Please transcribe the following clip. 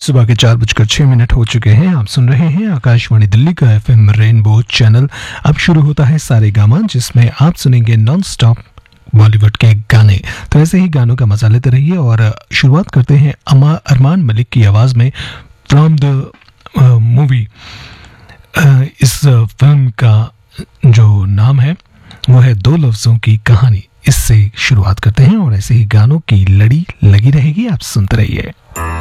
सुबह के 4:06 हो चुके हैं। आप सुन रहे हैं आकाशवाणी दिल्ली का एफएम रेनबो चैनल। अब शुरू होता है सारे गामा, जिसमें आप सुनेंगे नॉन स्टॉप बॉलीवुड के गाने। तो ऐसे ही गानों का मजा लेते रहिए और शुरुआत करते हैं अरमान मलिक की आवाज़ में फ्रॉम द मूवी। इस फिल्म का जो नाम है वो है दो लफ्ज़ों की कहानी। इससे शुरुआत करते हैं और ऐसे ही गानों की लड़ी लगी रहेगी। आप सुनते रहिए।